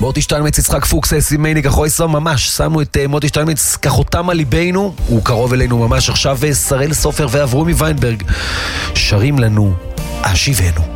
מוטי שטיינמץ, יצחק פוקס, סימני כחוי סם, ממש שמו את מוטי שטיינמץ כחותם על ליבנו, הוא קרוב אלינו ממש עכשיו. שרל סופר ואברומי ויינברג שרים לנו אשיבנו.